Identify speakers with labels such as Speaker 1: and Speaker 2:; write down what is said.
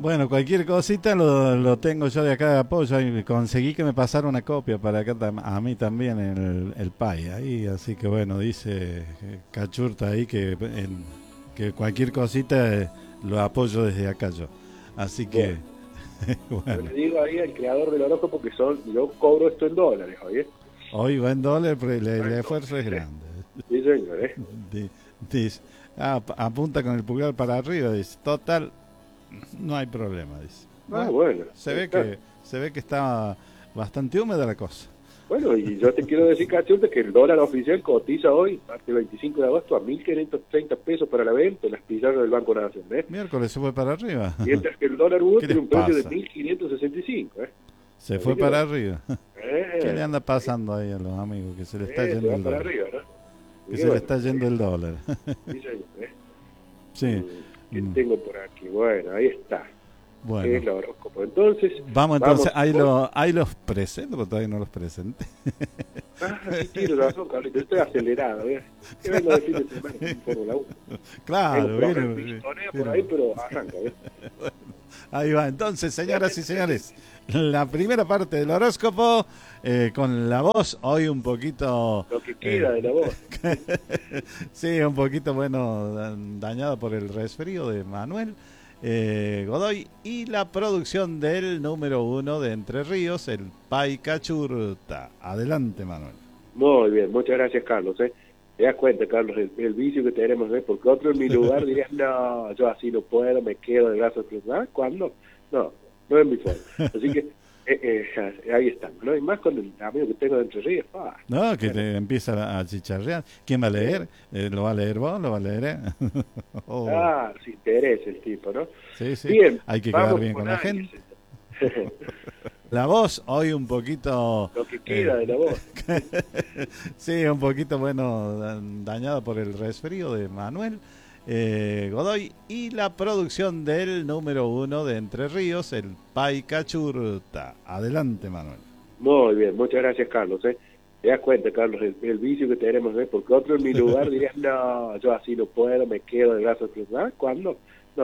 Speaker 1: Bueno, cualquier cosita lo tengo yo de acá de apoyo. Y conseguí que me pasara una copia para acá a mí también el PAI ahí. Así que bueno, dice Cachurta ahí que cualquier cosita lo apoyo desde acá yo. Así que,
Speaker 2: Bueno, yo
Speaker 1: bueno,
Speaker 2: le digo ahí al creador del horóscopo que yo cobro esto en dólares, oye.
Speaker 1: hoy va en dólar, pero el
Speaker 2: En
Speaker 1: esfuerzo es
Speaker 2: dólares, ¿eh?
Speaker 1: grande.
Speaker 2: Sí, señor, ¿eh?
Speaker 1: Di- Dice, apunta con el pulgar para arriba, dice, total, no hay problema, dice.
Speaker 2: Ah,
Speaker 1: Bueno,
Speaker 2: bueno,
Speaker 1: se
Speaker 2: ahí
Speaker 1: ve
Speaker 2: está.
Speaker 1: que, se ve que está bastante húmeda la cosa.
Speaker 2: Bueno, y yo te quiero decir, Cachorro, que el dólar oficial cotiza hoy, martes 25 de agosto, a 1.530 pesos para la venta en las pizarras del Banco Nacional, ¿eh?
Speaker 1: Miércoles se fue para arriba.
Speaker 2: Mientras que el dólar USD
Speaker 1: ¿Qué les
Speaker 2: tiene un precio de
Speaker 1: pasa?
Speaker 2: 1.565, ¿eh?
Speaker 1: Se
Speaker 2: Así
Speaker 1: fue
Speaker 2: que
Speaker 1: para
Speaker 2: bueno,
Speaker 1: arriba. ¿Qué le anda
Speaker 2: ahí,
Speaker 1: pasando ahí a los amigos? Que se le está
Speaker 2: se
Speaker 1: yendo
Speaker 2: va
Speaker 1: el
Speaker 2: para
Speaker 1: dólar.
Speaker 2: arriba, ¿no?
Speaker 1: Que
Speaker 2: Así que
Speaker 1: se le
Speaker 2: bueno,
Speaker 1: está yendo el dólar.
Speaker 2: sí, señor, ¿eh?
Speaker 1: Sí.
Speaker 2: ¿Qué
Speaker 1: Mm.
Speaker 2: tengo por aquí? Bueno, ahí está. Es
Speaker 1: Bueno.
Speaker 2: el horóscopo. Entonces,
Speaker 1: Vamos
Speaker 2: vamos
Speaker 1: entonces, ahí,
Speaker 2: con...
Speaker 1: ahí los presento, porque todavía no los presenté.
Speaker 2: Ah, sí, tienes razón, Carlito, estoy acelerado, ¿eh? Que vengo de fin de semana con Fórmula 1. Tengo
Speaker 1: Claro,
Speaker 2: problemas de
Speaker 1: viene,
Speaker 2: pistoneo por
Speaker 1: viene.
Speaker 2: ahí, pero arranca, ¿eh?
Speaker 1: Ahí va, entonces, señoras y señores, la primera parte del horóscopo con la voz hoy un poquito,
Speaker 2: Lo que queda de la voz.
Speaker 1: sí, un poquito, bueno, dañado por el resfrío de Manuel Godoy y la producción del número uno de Entre Ríos, el Pai Cachurta. Adelante, Manuel.
Speaker 2: Muy bien, muchas gracias, Carlos, ¿eh? Te das cuenta, Carlos, el vicio que tenemos, ¿eh? Porque otro en mi lugar diría, no, yo así no puedo, me quedo de brazos cruzados. ¿Cuándo? No, no es mi forma. Así que ahí estamos, ¿no? Y más con el amigo que tengo de Entre Ríos.
Speaker 1: No, que
Speaker 2: Bueno,
Speaker 1: te empieza a chicharrear. ¿Quién va a leer? ¿Lo va a leer vos? ¿Lo va a leer él? Oh,
Speaker 2: se interesa el tipo, ¿no?
Speaker 1: sí, sí.
Speaker 2: Bien,
Speaker 1: Hay que quedar
Speaker 2: vamos
Speaker 1: bien
Speaker 2: con
Speaker 1: con la
Speaker 2: Aries.
Speaker 1: gente. La voz hoy un poquito...
Speaker 2: Lo que queda de la voz.
Speaker 1: sí, un poquito, bueno, dañada por el resfrío de Manuel Godoy y la producción del número uno de Entre Ríos, el Pai Cachurta. Adelante, Manuel.
Speaker 2: Muy bien, muchas gracias, Carlos, ¿eh? Te das cuenta, Carlos, el vicio que tenemos, ¿eh? Porque otro en mi lugar diría, no, yo así no puedo, me quedo de brazos cruzados. ¿Cuándo?